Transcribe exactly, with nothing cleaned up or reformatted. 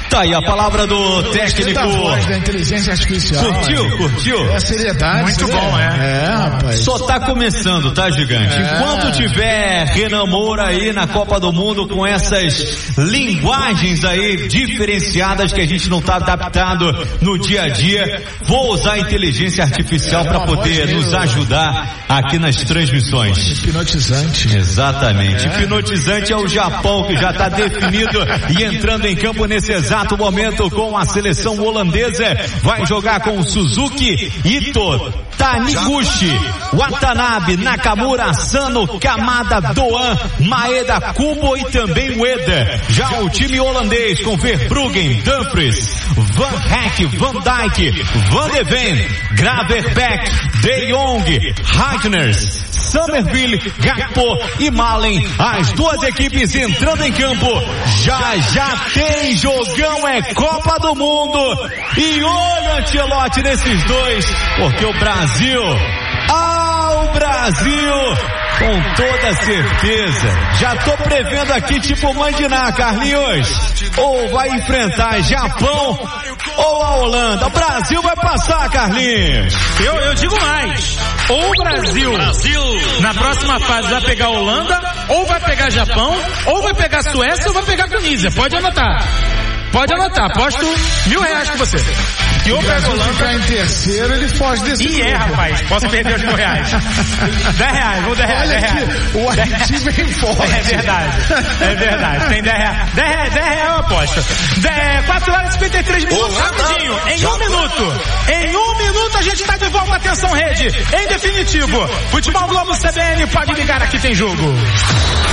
Tá aí a palavra do técnico. Da voz da inteligência artificial. Curtiu? É. Curtiu? É seriedade. Muito é. bom, é. É, rapaz. Só tá começando, tá, gigante? É. Enquanto tiver Renan Moura aí na Copa do Mundo com essas linguagens aí diferenciadas que a gente não tá adaptado no dia a dia, vou usar a inteligência artificial para poder nos ajudar aqui nas transmissões. Hipnotizante. Exatamente. É. Hipnotizante é o Japão, que já está definido e entrando em campo nesse exato momento com a seleção holandesa. Vai jogar com o Suzuki, Ito, Taniguchi, Watanabe, Nakamura, Asano, Kamada, Doan, Maeda, Kubo e também Ueda. Já o time holandês com Verbruggen, Dumfries, Van Heck, Van Dijk, Van de Ven, Gravenberch, De Jong, Hagners, Somerville, Gakpo e Malen. As duas equipes entrando em campo. Já já tem jogão, é Copa do Mundo. E olha, Ancelotti, nesses dois, porque o Brasil, ah, o Brasil, com toda certeza, já tô prevendo aqui tipo Mandiná, Carlinhos, ou vai enfrentar Japão ou a Holanda. O Brasil vai passar, Carlinhos. Eu, eu digo mais, ou o Brasil, Brasil na próxima fase vai pegar a Holanda, ou vai pegar Japão, ou vai pegar a Suécia, ou vai pegar a Tunísia. Pode anotar. Pode anotar, aposto mil reais com você. Que ou pega a Holanda. Ficar em terceiro, ele foge desse E é, rapaz, posso perder os mil reais. Dez reais, vou dez reais. Olha dez reais. aqui, o Haiti vem forte. É verdade, é verdade. Tem dez reais. dez reais, dez reais eu aposto. quatro horas e cinquenta e três minutos, rapidinho. Em um minuto. Em um minuto a gente tá de volta. Atenção, rede. Em definitivo, Futebol Globo C B N, pode ligar, aqui tem jogo.